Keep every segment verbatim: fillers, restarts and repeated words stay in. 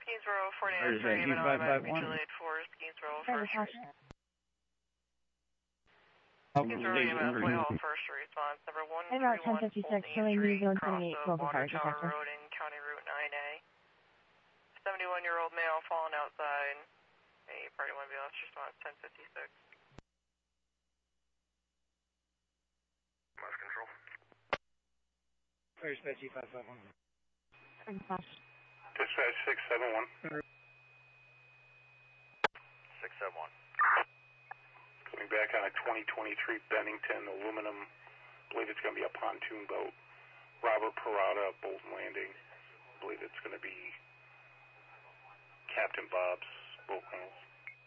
Gainsborough, forty-nine, thirty, even automatic mutual aid for Gainsborough, First Street. Gainsborough, E M S, Whitehall, First Street, response number one three one, Fulton Street, cross of Water Tower Road and County Route nine A. seventy-one-year-old male fallen outside. A party one B L S response ten fifty-six. Mass control. Fire dispatch E five five one. Dispatch six seven one. six seven one. Coming back on a twenty twenty-three Bennington aluminum. I believe it's going to be a pontoon boat. Robert Parada, Bolton Landing. I believe it's going to be Captain Bob's boat panels.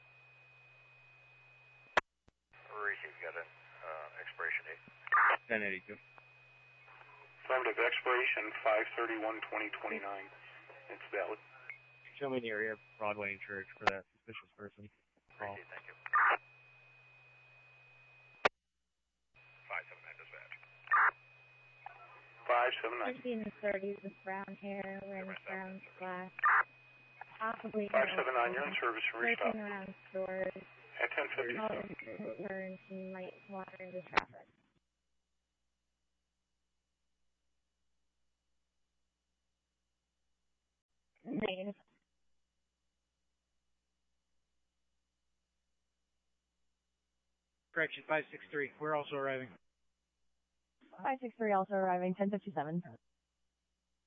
Receive, got an uh, expiration date. ten eighty-two. Affirmative, expiration five thirty-one twenty twenty-nine. It's valid. Show me the area of Broadway and Church for that suspicious person. Call. Receive, thank you. five seven nine dispatch. five seven nine. In the thirties with brown hair, wearing brown glass. Possibly. five seven nine, you're in service for restop. Lurking around stores. At ten fifty. Turns and might wander into traffic. Negative. Correction, five six three. We're also arriving. five six three also arriving, ten fifty-seven.